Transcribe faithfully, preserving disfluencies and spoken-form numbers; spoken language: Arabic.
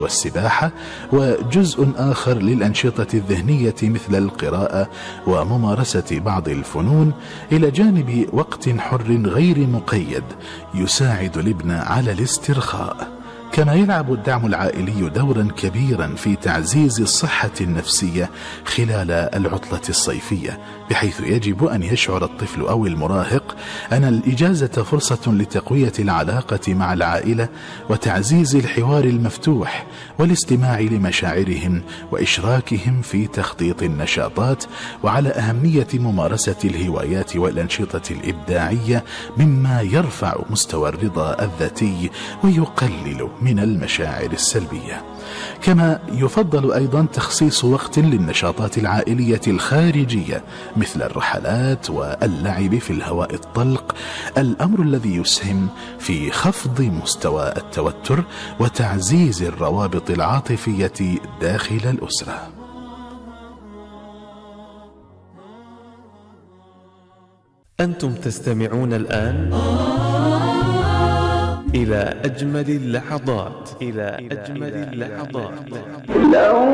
والسباحة، وجزء آخر للأنشطة الذهنية مثل القراءة وممارسة بعض الفنون، إلى جانب وقت حر غير مقيد يساعد الابن على الاسترخاء. كما يلعب الدعم العائلي دورا كبيرا في تعزيز الصحة النفسية خلال العطلة الصيفية، بحيث يجب أن يشعر الطفل أو المراهق أن الإجازة فرصة لتقوية العلاقة مع العائلة وتعزيز الحوار المفتوح والاستماع لمشاعرهم وإشراكهم في تخطيط النشاطات، وعلى أهمية ممارسة الهوايات والأنشطة الإبداعية مما يرفع مستوى الرضا الذاتي ويقلل من المشاعر السلبية. كما يفضل أيضا تخصيص وقت للنشاطات العائلية الخارجية مثل الرحلات واللعب في الهواء الطلق، الأمر الذي يسهم في خفض مستوى التوتر وتعزيز الروابط العاطفية داخل الأسرة. أنتم تستمعون الآن إلى أجمل اللحظات إلى أجمل اللحظات.